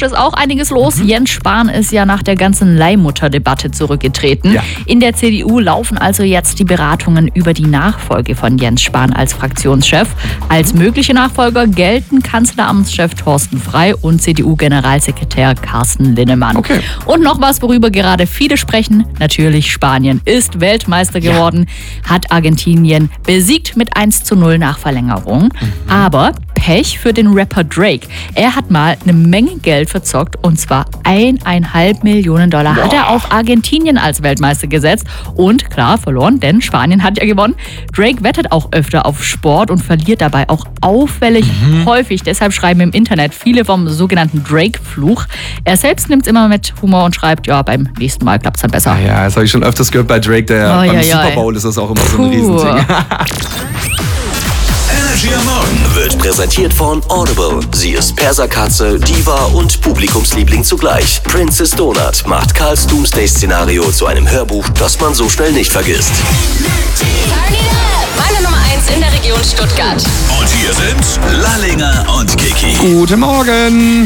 Politisch ist auch einiges los. Jens Spahn ist ja nach der ganzen Leihmutter-Debatte zurückgetreten. Ja. In der CDU laufen also jetzt die Beratungen über die Nachfolge von Jens Spahn als Fraktionschef. Als mögliche Nachfolger gelten Kanzleramtschef Thorsten Frey und CDU-Generalsekretär Carsten Linnemann. Okay. Und noch was, worüber gerade viele sprechen. Natürlich, Spanien ist Weltmeister geworden, hat Argentinien besiegt mit 1:0 nach Verlängerung. Aber Pech für den Rapper Drake. Er hat mal eine Menge Geld verzockt und zwar $1,5 Millionen hat er auf Argentinien als Weltmeister gesetzt und klar verloren, denn Spanien hat ja gewonnen. Drake wettet auch öfter auf Sport und verliert dabei auch auffällig häufig. Deshalb schreiben im Internet viele vom sogenannten Drake-Fluch. Er selbst nimmt es immer mit Humor und schreibt, ja, beim nächsten Mal klappt es dann besser. Ja, das habe ich schon öfters gehört bei Drake, beim Super Bowl ist das auch immer so ein Riesending. Energy am Morgen wird präsentiert von Audible. Sie ist Perserkatze, Diva und Publikumsliebling zugleich. Princess Donut macht Karls Doomsday-Szenario zu einem Hörbuch, das man so schnell nicht vergisst. Meine Nummer 1 in der Region Stuttgart. Und hier sind Lallinger und Kiki. Guten Morgen.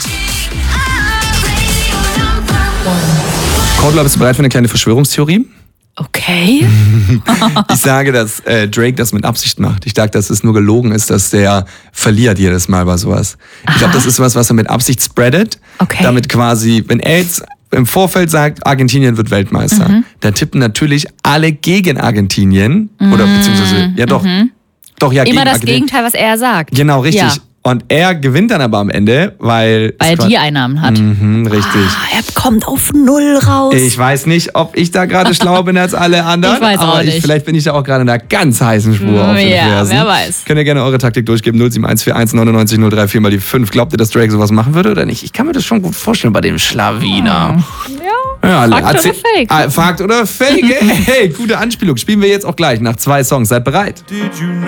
Cordula, bist du bereit für eine kleine Verschwörungstheorie? Okay. Ich sage, dass Drake das mit Absicht macht. Ich sage, dass es nur gelogen ist, dass der verliert jedes Mal bei sowas. Ich glaube, das ist was er mit Absicht spreadet. Okay. Damit quasi, wenn er jetzt im Vorfeld sagt, Argentinien wird Weltmeister, dann tippen natürlich alle gegen Argentinien. Oder beziehungsweise, ja doch. Doch, ja, Immer gegen das Argentinien. Gegenteil, was er sagt. Genau, richtig. Ja. Und er gewinnt dann aber am Ende, weil Weil er die Einnahmen hat. richtig. Er kommt auf 0 raus. Ich weiß nicht, ob ich da gerade schlauer bin als alle anderen. Ich weiß auch aber nicht. Vielleicht bin ich da auch gerade in einer ganz heißen Spur auf den Ja, Fersen. wer weiß. Könnt ihr gerne eure Taktik durchgeben. 07141 99 034 mal die 5. Glaubt ihr, dass Drake sowas machen würde oder nicht? Ich kann mir das schon gut vorstellen bei dem Schlawiner. Ja, Fakt oder Fake? Fakt oder Fake? Hey, gute Anspielung. Spielen wir jetzt auch gleich nach 2 Songs. Seid bereit.